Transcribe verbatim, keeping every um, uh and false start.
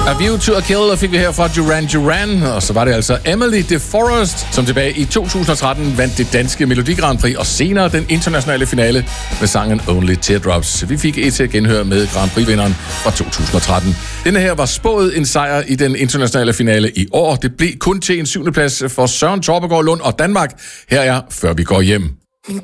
A View to a Kill fik vi her fra Duran Duran, og så var det altså Emily DeForest, som tilbage i to tusind og tretten vandt det danske Melodi Grand Prix, og senere den internationale finale med sangen Only Teardrops. Vi fik et til genhør med Grand Prix-vinderen fra to tusind og tretten. Denne her var spået en sejr i den internationale finale i år. Det blev kun til en syvende plads for Søren Torpegaard Lund og Danmark. Her er Før vi går hjem.